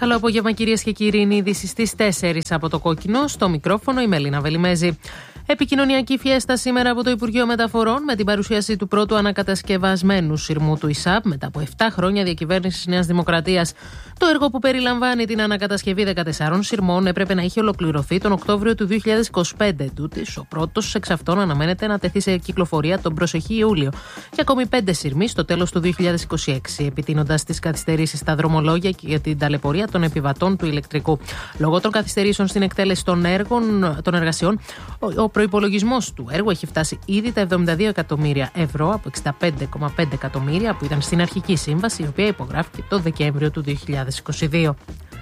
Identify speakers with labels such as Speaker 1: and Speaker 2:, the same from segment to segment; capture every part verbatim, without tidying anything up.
Speaker 1: Καλό απόγευμα, κυρίες και κύριοι. Είναι ειδήσεις στις τέσσερις από το Κόκκινο. Στο μικρόφωνο η Μελίνα Βελιμέζη. Επικοινωνιακή φιέστα σήμερα από το Υπουργείο Μεταφορών με την παρουσίαση του πρώτου ανακατασκευασμένου σειρμού του ΙΣΑΠ μετά από επτά χρόνια διακυβέρνησης Νέας Δημοκρατίας. Το έργο, που περιλαμβάνει την ανακατασκευή δεκατεσσάρων σειρμών, έπρεπε να είχε ολοκληρωθεί τον Οκτώβριο του δύο χιλιάδες είκοσι πέντε. Τούτης, ο πρώτος εξ αυτών αναμένεται να τεθεί σε κυκλοφορία τον προσεχή Ιούλιο. Και ακόμη πέντε σειρμοί στο τέλος του δύο χιλιάδες είκοσι έξι, επιτείνοντας τις καθυστερήσεις στα δρομολόγια και για την ταλαιπωρία των επιβατών του ηλεκτρικού. Λόγω των καθυστερήσεων στην εκτέλεση των, έργων, των εργασιών, ο προϋπολογισμός του έργου έχει φτάσει ήδη τα εβδομήντα δύο εκατομμύρια ευρώ από εξήντα πέντε κόμμα πέντε εκατομμύρια που ήταν στην αρχική σύμβαση, η οποία υπογράφηκε το Δεκέμβριο του δύο χιλιάδες είκοσι δύο.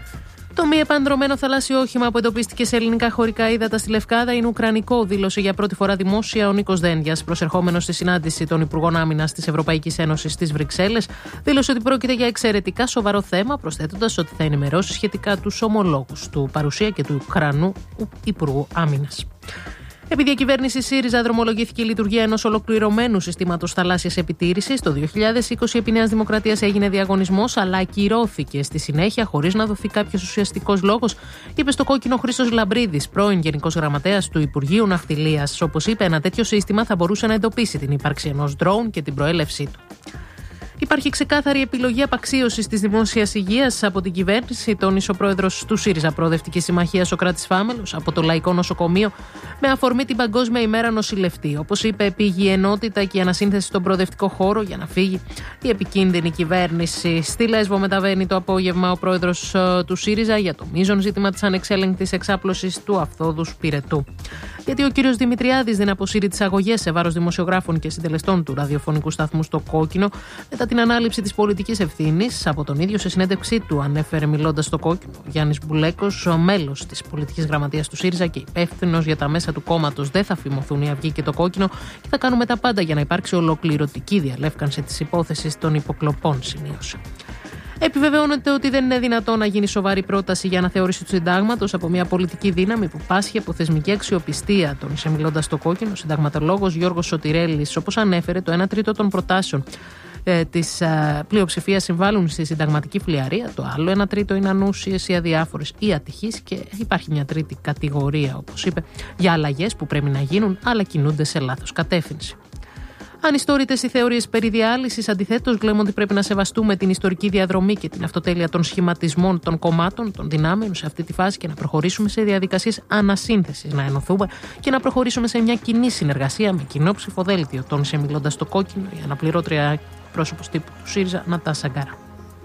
Speaker 1: Το μη επανδρωμένο θαλάσσιο όχημα που εντοπίστηκε σε ελληνικά χωρικά ύδατα στη Λευκάδα είναι ουκρανικό, δήλωσε για πρώτη φορά δημόσια ο Νίκος Δένδιας, προσερχόμενος στη συνάντηση των Υπουργών Άμυνας της Ευρωπαϊκής Ένωσης στις Βρυξέλλες. Δήλωσε ότι πρόκειται για εξαιρετικά σοβαρό θέμα, προσθέτοντας ότι θα ενημερώσει σχετικά τους ομολόγους του, παρουσία και του Ουκρανού Υπουργού Άμυνας. Επί διακυβέρνηση ΣΥΡΙΖΑ δρομολογήθηκε η λειτουργία ενός ολοκληρωμένου συστήματος θαλάσσιας επιτήρησης. Το δύο χιλιάδες είκοσι επί Νέας Δημοκρατίας έγινε διαγωνισμός, αλλά ακυρώθηκε στη συνέχεια χωρίς να δοθεί κάποιος ουσιαστικός λόγος, είπε στο Κόκκινο Χρήστος Λαμπρίδης, πρώην Γενικός Γραμματέας του Υπουργείου Ναυτιλίας. Όπως είπε, ένα τέτοιο σύστημα θα μπορούσε να εντοπίσει την ύπαρξη ενός ντρόουν και την προέλευσή του. Υπάρχει ξεκάθαρη επιλογή απαξίωσης της δημόσιας υγείας από την κυβέρνηση, τόνισε ο πρόεδρος του ΣΥΡΙΖΑ Προοδευτικής Συμμαχίας Σωκράτης Φάμελος από το Λαϊκό Νοσοκομείο με αφορμή την Παγκόσμια ημέρα νοσηλευτή. Όπως είπε, πήγε η ενότητα και η ανασύνθεση στον προοδευτικό χώρο για να φύγει η επικίνδυνη κυβέρνηση. Στη Λέσβο μεταβαίνει το απόγευμα ο πρόεδρος του ΣΥΡΙΖΑ για το μείζον ζήτημα της ανεξέλεγκτης εξάπλωσης του Αυθόδους Πυρετού. Γιατί ο κύριος Δημητριάδης δεν αποσύρει τις αγωγές σε βάρος δημοσιογράφων και συντελεστών του ραδιοφωνικού σταθμού στο Κόκκινο μετά την ανάληψη της πολιτικής ευθύνης από τον ίδιο σε συνέντευξή του, ανέφερε μιλώντας στο Κόκκινο ο Γιάννης Μπουλέκος, ο μέλος της πολιτικής γραμματείας του ΣΥΡΙΖΑ και υπεύθυνος για τα μέσα του κόμματος. Δεν θα φημωθούν η Αυγή και το Κόκκινο και θα κάνουμε τα πάντα για να υπάρξει ολοκληρωτική διαλεύκανση της υπόθεσης των υποκλοπών, σημείωσε. Επιβεβαιώνεται ότι δεν είναι δυνατόν να γίνει σοβαρή πρόταση για αναθεώρηση του συντάγματος από μια πολιτική δύναμη που πάσχει από θεσμική αξιοπιστία, τόνισε μιλώντας στο Κόκκινο ο συνταγματολόγος Γιώργος Σωτηρέλης. Όπως ανέφερε, το ένα τρίτο των προτάσεων ε, της ε, πλειοψηφίας συμβάλλουν στη συνταγματική φλιαρία, το άλλο ένα τρίτο είναι ανούσιες ή αδιάφορες ή ατυχείς και υπάρχει μια τρίτη κατηγορία, όπως είπε, για αλλαγές που πρέπει να γίνουν αλλά κινούνται σε λάθος κατεύθυνση. Ανιστόρητες οι θεωρίες περί διάλυσης, αντιθέτως, λέμε ότι πρέπει να σεβαστούμε την ιστορική διαδρομή και την αυτοτέλεια των σχηματισμών των κομμάτων, των δυνάμεων σε αυτή τη φάση και να προχωρήσουμε σε διαδικασίες ανασύνθεσης, να ενωθούμε και να προχωρήσουμε σε μια κοινή συνεργασία με κοινό ψηφοδέλτιο, τόνισε μιλώντας στο Κόκκινο η αναπληρώτρια πρόσωπος τύπου του ΣΥΡΙΖΑ Νατάσα Γκάρα.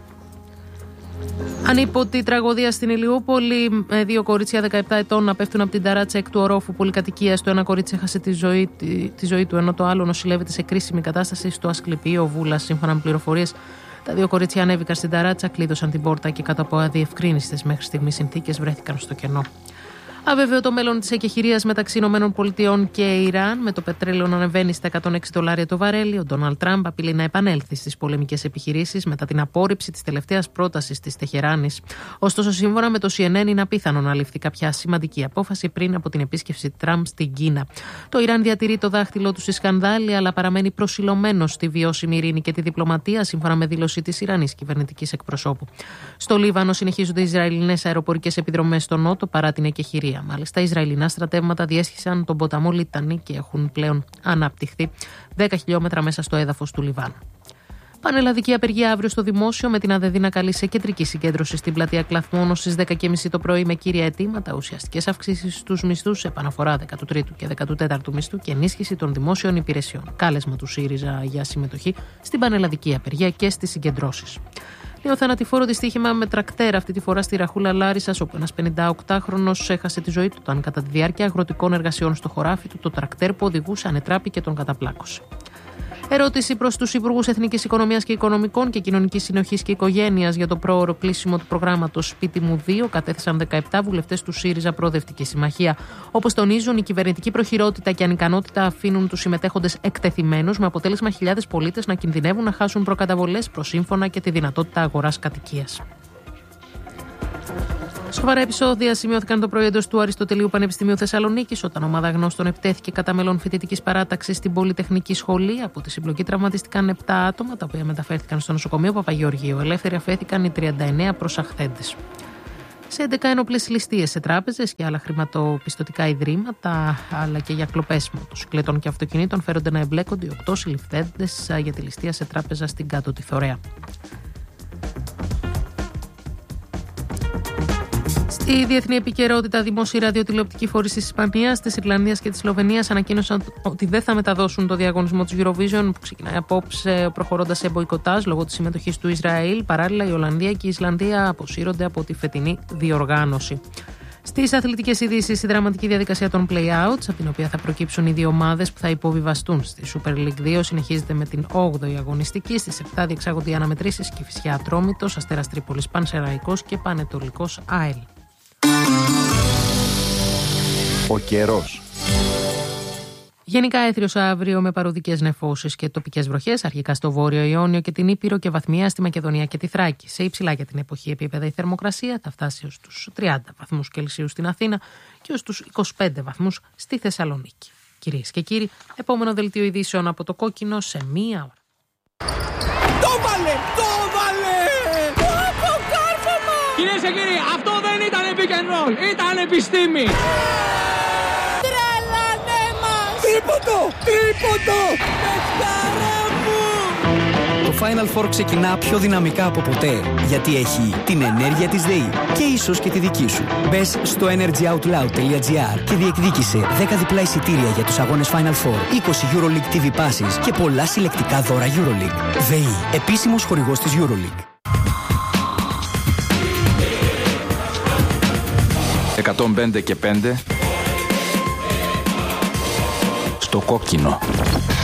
Speaker 1: Ανίποτη τραγωδία στην Ηλιούπολη. Δύο κορίτσια δεκαεπτά ετών να πέφτουν από την ταράτσα εκ του ορόφου πολυκατοικίας. Το ένα κορίτσι έχασε τη ζωή, τη, τη ζωή του, ενώ το άλλο νοσηλεύεται σε κρίσιμη κατάσταση στο Ασκληπείο Βούλας. Σύμφωνα με πληροφορίες, τα δύο κορίτσια ανέβηκαν στην ταράτσα, κλείδωσαν την πόρτα και κάτω από αδιευκρίνιστες μέχρι στιγμής συνθήκες βρέθηκαν στο κενό. Αβέβαιο το μέλλον της εκεχηρίας μεταξύ ΗΠΑ και Ιράν, με το πετρέλαιο να ανεβαίνει στα εκατόν έξι δολάρια το βαρέλι. Ο Ντόναλντ Τραμπ απειλεί να επανέλθει στις πολεμικές επιχειρήσεις μετά την απόρριψη της τελευταίας πρότασης της Τεχεράνης. Ωστόσο, σύμφωνα με το σι εν εν, είναι απίθανο να ληφθεί κάποια σημαντική απόφαση πριν από την επίσκεψη Τραμπ στην Κίνα. Το Ιράν διατηρεί το δάχτυλό του στη σκανδάλη, αλλά παραμένει προσιλωμένο στη βιώσιμη ειρήνη και τη διπλωματία, σύμφωνα με δήλωση της Ιρανής κυβερνητικής εκπροσώπου. Στο Λίβανο συνεχίζονται οι Ισραηλινές αεροπορικές επιδρομές στο νότο παρά την εκεχηρία. Μάλιστα, Ισραηλινά στρατεύματα διέσχισαν τον ποταμό Λιτανή και έχουν πλέον αναπτυχθεί δέκα χιλιόμετρα μέσα στο έδαφος του Λιβάνου. Πανελλαδική απεργία αύριο στο δημόσιο, με την ΑΔΕΔΗ να καλεί σε κεντρική συγκέντρωση στην πλατεία Κλαθμόνο στις δέκα και μισή το πρωί με κύρια αιτήματα, ουσιαστικές αυξήσεις στους μισθούς, επαναφορά δέκατου τρίτου και δέκατου τέταρτου μισθού και ενίσχυση των δημόσιων υπηρεσιών. Κάλεσμα του ΣΥΡΙΖΑ για συμμετοχή στην πανελλαδική απεργία και στις συγκεντρώσεις. Νεοθανατηφόρο δυστύχημα με τρακτέρ, αυτή τη φορά στη Ραχούλα Λάρισσας, όπου ένας πενηνταοκτάχρονος έχασε τη ζωή του όταν κατά τη διάρκεια αγροτικών εργασιών στο χωράφι του το τρακτέρ που οδηγούσε ανετράπη και τον καταπλάκωσε. Ερώτηση προς τους Υπουργούς Εθνικής Οικονομίας και Οικονομικών και Κοινωνικής Συνοχής και Οικογένειας για το πρόωρο κλείσιμο του προγράμματος Σπίτι μου δύο κατέθεσαν δεκαεπτά βουλευτές του ΣΥΡΙΖΑ Προοδευτική Συμμαχία. Όπως τονίζουν, η κυβερνητική προχειρότητα και ανικανότητα αφήνουν τους συμμετέχοντες εκτεθειμένους, με αποτέλεσμα χιλιάδες πολίτες να κινδυνεύουν να χάσουν προκαταβολές, προσύμφωνα και τη δυνατότητα αγοράς κατοικίας. Σοβαρά επεισόδια σημειώθηκαν το πρωί εντός του Αριστοτελείου Πανεπιστημίου Θεσσαλονίκης, όταν ομάδα γνώστων επιτέθηκε κατά μελών φοιτητικής παράταξης στην Πολυτεχνική Σχολή. Από τη συμπλοκή τραυματίστηκαν επτά άτομα, τα οποία μεταφέρθηκαν στο νοσοκομείο Παπαγεωργίου. Ελεύθεροι αφέθηκαν οι τριάντα εννέα προσαχθέντες. σε έντεκα ένοπλες ληστείες σε τράπεζες και άλλα χρηματοπιστωτικά ιδρύματα, αλλά και για κλοπέσιμο μοτοσυκλετών και αυτοκινήτων φέρονται να εμπλέκονται οι οκτώ συλληφθέντες για τη ληστεία σε τράπεζα στην Κάτω τη Θωρέα. Στη διεθνή επικαιρότητα, δημόσιοι ραδιοτηλεοπτικοί φορείς της Ισπανίας, της Ιρλανδίας και της Σλοβενίας ανακοίνωσαν ότι δεν θα μεταδώσουν το διαγωνισμό της Eurovision που ξεκινάει απόψε, προχωρώντας σε μποϊκοτάζ λόγω της συμμετοχής του Ισραήλ. Παράλληλα, η Ολλανδία και η Ισλανδία αποσύρονται από τη φετινή διοργάνωση. Στις αθλητικές ειδήσεις, η δραματική διαδικασία των play-outs, από την οποία θα προκύψουν οι δύο ομάδες που θα υποβιβαστούν στη Super League δύο, συνεχίζεται με την όγδοη αγωνιστική. Στις επτά διεξάγονται οι αναμετρήσεις Κηφισιά Ατρόμητος, Αστέρας Τρίπολης Πανσεραϊκός και Πανετολικός ΑΕΛ.
Speaker 2: Ο καιρός.
Speaker 1: Γενικά έθριος αύριο με παροδικές νεφώσεις και τοπικές βροχές, αρχικά στο Βόρειο Ιόνιο και την Ήπειρο και βαθμία στη Μακεδονία και τη Θράκη. Σε υψηλά για την εποχή επίπεδα η θερμοκρασία θα φτάσει ως τους τριάντα βαθμούς Κελσίου στην Αθήνα και ως τους είκοσι πέντε βαθμούς στη Θεσσαλονίκη. Κυρίες και κύριοι, επόμενο δελτίο ειδήσεων από το Κόκκινο σε μία ώρα.
Speaker 3: Το βάλε! Το βάλε! Το κάρφωμα! Κυρίες και κύριοι, αυτό δεν ήταν pick and roll, ήταν επιστήμη! Τρελανέ μας! Τρίποντο! Τρίποντο! Παιχτάρα μου!
Speaker 4: Το Final Four ξεκινά πιο δυναμικά από ποτέ, γιατί έχει την ενέργεια της ΔΕΗ και ίσως και τη δική σου. Μπες στο energyoutloud τελεία gr και διεκδίκησε δέκα διπλά εισιτήρια για τους αγώνες Final Four, είκοσι EuroLeague τι βι Passes και πολλά συλλεκτικά δώρα EuroLeague. ΔΕΗ, επίσημος χορηγός της EuroLeague.
Speaker 2: εκατόν πέντε και πέντε στο Κόκκινο.